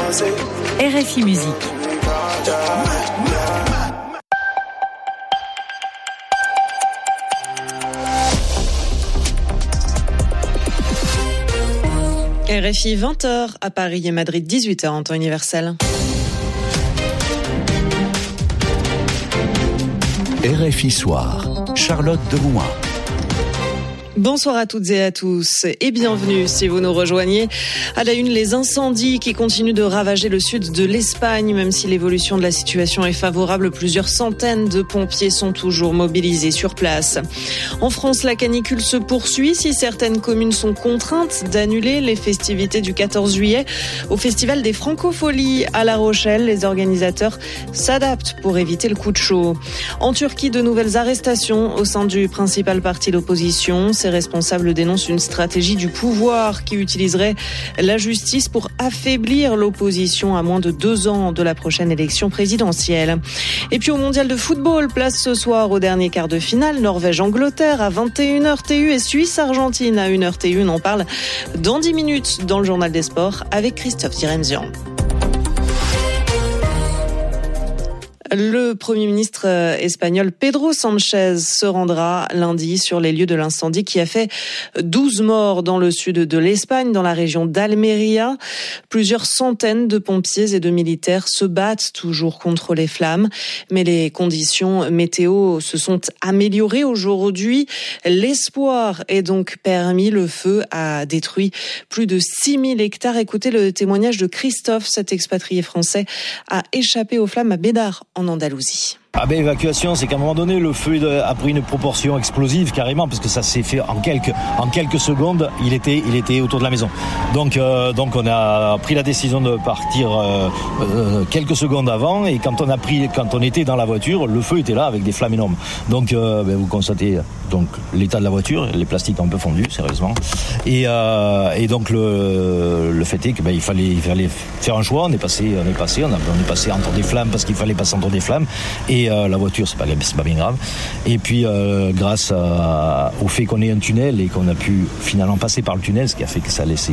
RFI Musique. RFI 20h à Paris et Madrid, 18h en temps universel. RFI Soir, Charlotte Demouin. Bonsoir à toutes et à tous et bienvenue si vous nous rejoignez. À la une, les incendies qui continuent de ravager le sud de l'Espagne. Même si l'évolution de la situation est favorable, plusieurs centaines de pompiers sont toujours mobilisés sur place. En France, la canicule se poursuit. Si certaines communes sont contraintes d'annuler les festivités du 14 juillet au Festival des Francopholies à La Rochelle, les organisateurs s'adaptent pour éviter le coup de chaud. En Turquie, de nouvelles arrestations au sein du principal parti d'opposition. Ces responsables dénoncent une stratégie du pouvoir qui utiliserait la justice pour affaiblir l'opposition à moins de 2 ans de la prochaine élection présidentielle. Et puis au mondial de football, place ce soir au dernier quart de finale, Norvège-Angleterre à 21h TU et Suisse-Argentine à 1h TU. On en parle dans 10 minutes dans le Journal des Sports avec Christophe Diremzian. Le Premier ministre espagnol Pedro Sánchez se rendra lundi sur les lieux de l'incendie qui a fait 12 morts dans le sud de l'Espagne, dans la région d'Almeria. Plusieurs centaines de pompiers et de militaires se battent toujours contre les flammes, mais les conditions météo se sont améliorées aujourd'hui. L'espoir est donc permis. Le feu a détruit plus de 6000 hectares. Écoutez le témoignage de Christophe, cet expatrié français a échappé aux flammes à Bédar, en Andalousie. Évacuation, c'est qu'à un moment donné, le feu a pris une proportion explosive carrément, parce que ça s'est fait en quelques secondes. Il était autour de la maison. Donc on a pris la décision de partir quelques secondes avant, et quand on était dans la voiture, le feu était là avec des flammes énormes. Donc vous constatez donc l'état de la voiture, les plastiques ont un peu fondu, sérieusement. Et donc le fait est que il fallait faire un choix. On est passé entre des flammes parce qu'il fallait passer entre des flammes. Et la voiture, c'est pas bien grave. Et puis, grâce au fait qu'on ait un tunnel et qu'on a pu finalement passer par le tunnel, ce qui a fait que ça a laissé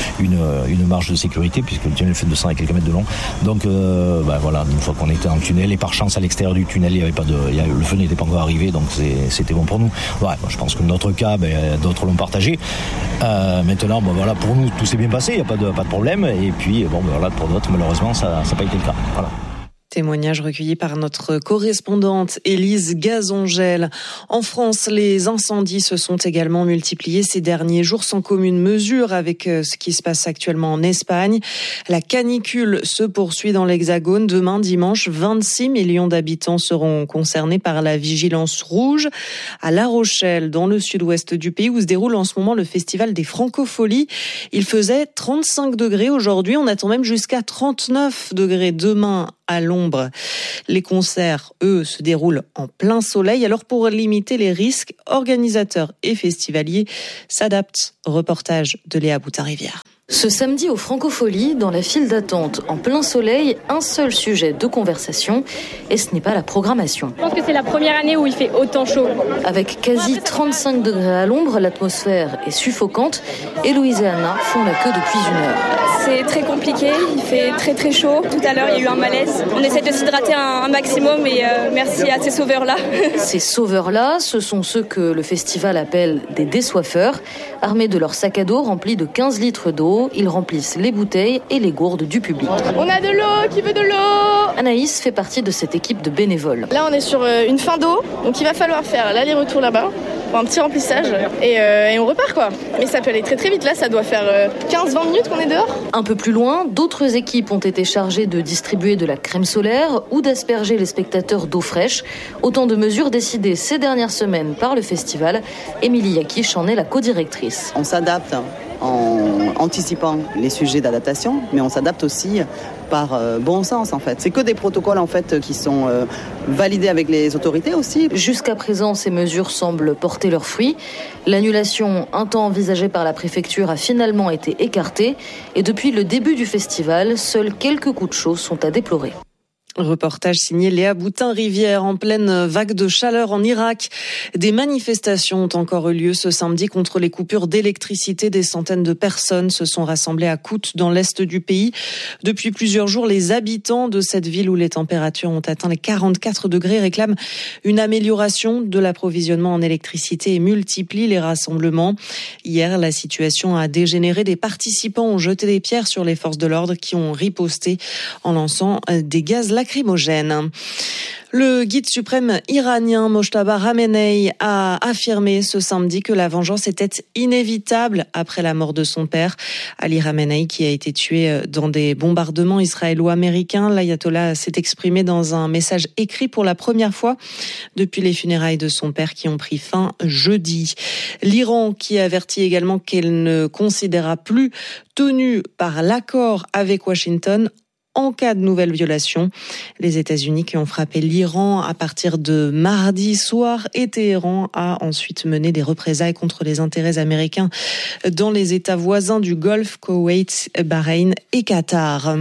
une marge de sécurité, puisque le tunnel fait 200 et quelques mètres de long. Donc, voilà, une fois qu'on était dans le tunnel, et par chance, à l'extérieur du tunnel, le feu n'était pas encore arrivé, donc c'était bon pour nous. Ouais, je pense que notre cas, d'autres l'ont partagé. Maintenant, voilà, pour nous, tout s'est bien passé, il n'y a pas de problème. Et puis, pour d'autres, malheureusement, ça n'a pas été le cas. Voilà. Témoignage recueilli par notre correspondante Élise Gazongel. En France, les incendies se sont également multipliés ces derniers jours, sans commune mesure avec ce qui se passe actuellement en Espagne. La canicule se poursuit dans l'Hexagone. Demain, dimanche, 26 millions d'habitants seront concernés par la vigilance rouge. À La Rochelle, dans le sud-ouest du pays, où se déroule en ce moment le Festival des Francopholies, il faisait 35 degrés aujourd'hui. On attend même jusqu'à 39 degrés demain à l'ombre. Les concerts, eux, se déroulent en plein soleil. Alors, pour limiter les risques, organisateurs et festivaliers s'adaptent. Reportage de Léa Boutarivière. Ce samedi aux Francopholies, dans la file d'attente en plein soleil, un seul sujet de conversation, et ce n'est pas la programmation. Je pense que c'est la première année où il fait autant chaud. Avec quasi 35 degrés à l'ombre, l'atmosphère est suffocante, et Louise et Anna font la queue depuis 1 heure. C'est très compliqué, il fait très très chaud. Tout à l'heure, il y a eu un malaise. On essaie de s'hydrater un maximum, et merci à ces sauveurs-là. Ces sauveurs-là, ce sont ceux que le festival appelle des désoiffeurs. Armés de leur sac à dos rempli de 15 litres d'eau, ils remplissent les bouteilles et les gourdes du public. On a de l'eau, qui veut de l'eau ? Anaïs fait partie de cette équipe de bénévoles. Là, on est sur une fin d'eau, donc il va falloir faire l'aller-retour là-bas, pour un petit remplissage, et on repart quoi. Mais ça peut aller très très vite, là ça doit faire 15-20 minutes qu'on est dehors. Un peu plus loin, d'autres équipes ont été chargées de distribuer de la crème solaire ou d'asperger les spectateurs d'eau fraîche. Autant de mesures décidées ces dernières semaines par le festival. Émilie Yakish en est la co-directrice. On s'adapte en anticipant les sujets d'adaptation, mais on s'adapte aussi par bon sens en fait. C'est que des protocoles en fait qui sont validés avec les autorités aussi. Jusqu'à présent, ces mesures semblent porter leurs fruits. L'annulation, un temps envisagée par la préfecture, a finalement été écartée. Et depuis le début du festival, seuls quelques coups de chaud sont à déplorer. Reportage signé Léa Boutin-Rivière. En pleine vague de chaleur en Irak, des manifestations ont encore eu lieu ce samedi contre les coupures d'électricité. Des centaines de personnes se sont rassemblées à Kout dans l'est du pays. Depuis plusieurs jours, les habitants de cette ville où les températures ont atteint les 44 degrés réclament une amélioration de l'approvisionnement en électricité et multiplient les rassemblements. Hier, la situation a dégénéré. Des participants ont jeté des pierres sur les forces de l'ordre qui ont riposté en lançant des gaz lacrymogènes. Le guide suprême iranien Mojtaba Khamenei a affirmé ce samedi que la vengeance était inévitable après la mort de son père, Ali Khamenei, qui a été tué dans des bombardements israélo-américains. L'ayatollah s'est exprimé dans un message écrit pour la première fois depuis les funérailles de son père qui ont pris fin jeudi. L'Iran qui avertit également qu'elle ne considérera plus tenue par l'accord avec Washington en cas de nouvelle violation. Les États-Unis qui ont frappé l'Iran à partir de mardi soir et Téhéran a ensuite mené des représailles contre les intérêts américains dans les États voisins du Golfe, Koweït, Bahreïn et Qatar.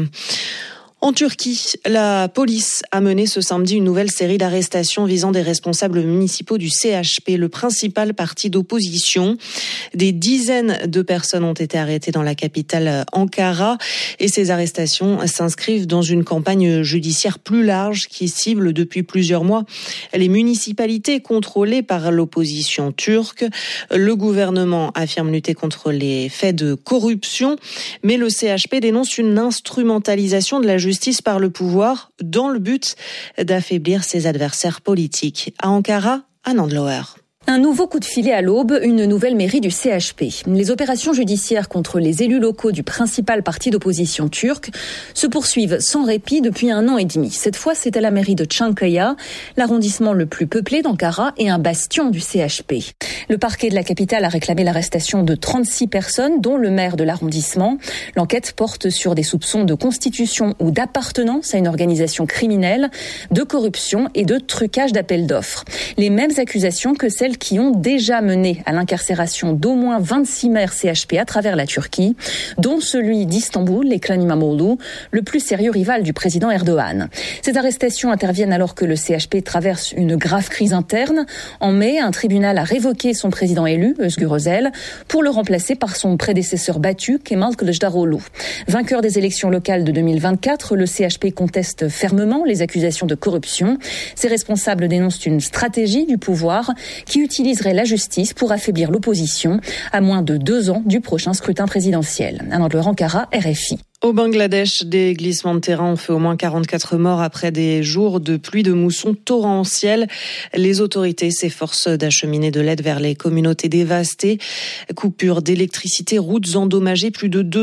En Turquie, la police a mené ce samedi une nouvelle série d'arrestations visant des responsables municipaux du CHP, le principal parti d'opposition. Des dizaines de personnes ont été arrêtées dans la capitale Ankara et ces arrestations s'inscrivent dans une campagne judiciaire plus large qui cible depuis plusieurs mois les municipalités contrôlées par l'opposition turque. Le gouvernement affirme lutter contre les faits de corruption, mais le CHP dénonce une instrumentalisation de la justice par le pouvoir dans le but d'affaiblir ses adversaires politiques. À Ankara, Anand Lower. Un nouveau coup de filet à l'aube, une nouvelle mairie du CHP. Les opérations judiciaires contre les élus locaux du principal parti d'opposition turc se poursuivent sans répit depuis 1 an et demi. Cette fois, c'est à la mairie de Çankaya, l'arrondissement le plus peuplé d'Ankara et un bastion du CHP. Le parquet de la capitale a réclamé l'arrestation de 36 personnes, dont le maire de l'arrondissement. L'enquête porte sur des soupçons de constitution ou d'appartenance à une organisation criminelle, de corruption et de trucage d'appels d'offres. Les mêmes accusations que celles qui ont déjà mené à l'incarcération d'au moins 26 maires CHP à travers la Turquie, dont celui d'Istanbul, Ekrem İmamoğlu, le plus sérieux rival du président Erdogan. Ces arrestations interviennent alors que le CHP traverse une grave crise interne. En mai, un tribunal a révoqué son président élu, Özgür Özel, pour le remplacer par son prédécesseur battu, Kemal Kılıçdaroğlu. Vainqueur des élections locales de 2024, le CHP conteste fermement les accusations de corruption. Ses responsables dénoncent une stratégie du pouvoir qui utiliserait la justice pour affaiblir l'opposition à moins de 2 ans du prochain scrutin présidentiel. Anand Ankara, RFI. Au Bangladesh, des glissements de terrain ont fait au moins 44 morts après des jours de pluie de mousson torrentielle. Les autorités s'efforcent d'acheminer de l'aide vers les communautés dévastées. Coupures d'électricité, routes endommagées, plus de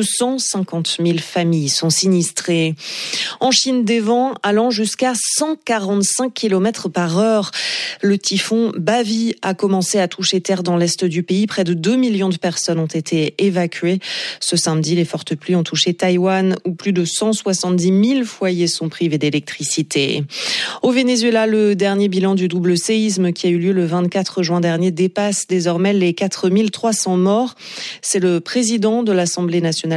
250 000 familles sont sinistrées. En Chine, des vents allant jusqu'à 145 km/h. Le typhon Bavi a commencé à toucher terre dans l'est du pays. Près de 2 millions de personnes ont été évacuées. Ce samedi, les fortes pluies ont touché Taïwan, où plus de 170 000 foyers sont privés d'électricité. Au Venezuela, le dernier bilan du double séisme qui a eu lieu le 24 juin dernier dépasse désormais les 4 300 morts. C'est le président de l'Assemblée nationale